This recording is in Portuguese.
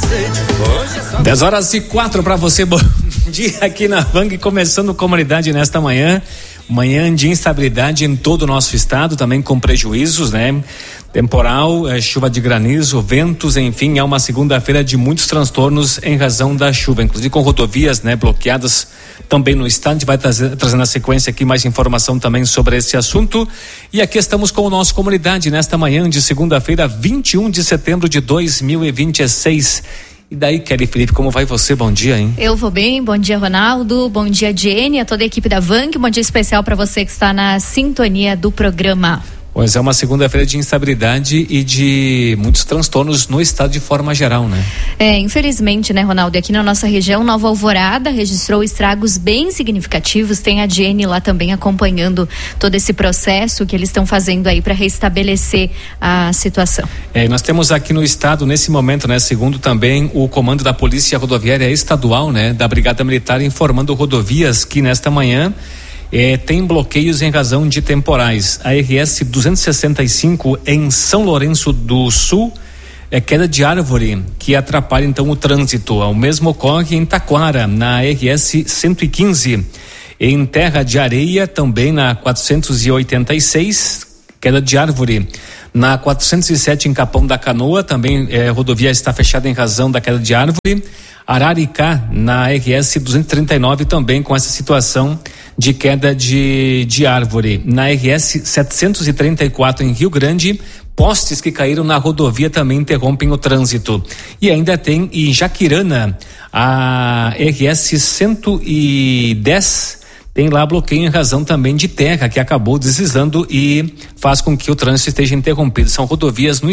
10h04 para você, bom dia aqui na Vang, começando comunidade nesta manhã de instabilidade em todo o nosso estado, também com prejuízos, né? Temporal, chuva de granizo, ventos, enfim, é uma segunda-feira de muitos transtornos em razão da chuva, inclusive com rodovias, né, bloqueadas também no estado. A gente vai trazendo na sequência aqui mais informação também sobre esse assunto. E aqui estamos com o nosso comunidade nesta manhã de segunda-feira, 21 de setembro de 2026. E daí, Kelly Felipe, como vai você? Bom dia, hein? Eu vou bem, bom dia, Ronaldo, bom dia, Jenny, a toda a equipe da Vang, bom dia especial para você que está na sintonia do programa. Pois é, uma segunda-feira de instabilidade e de muitos transtornos no estado de forma geral, né? Infelizmente, né, Ronaldo, aqui na nossa região, Nova Alvorada registrou estragos bem significativos, tem a Jenny lá também acompanhando todo esse processo que eles estão fazendo aí para restabelecer a situação. Nós temos aqui no estado, nesse momento, né, segundo também o comando da Polícia Rodoviária Estadual, né, da Brigada Militar, informando rodovias que nesta manhã tem bloqueios em razão de temporais. A RS 265 em São Lourenço do Sul, queda de árvore que atrapalha então o trânsito. O mesmo ocorre em Taquara, na RS 115. Em Terra de Areia, também na 486, queda de árvore. Na 407 em Capão da Canoa, também a rodovia está fechada em razão da queda de árvore. Araricá, na RS 239, também com essa situação de queda de árvore. Na RS 734 em Rio Grande, postes que caíram na rodovia também interrompem o trânsito. E ainda tem em Jaquirana, a RS 110 tem lá bloqueio em razão também de terra que acabou deslizando e faz com que o trânsito esteja interrompido. São rodovias no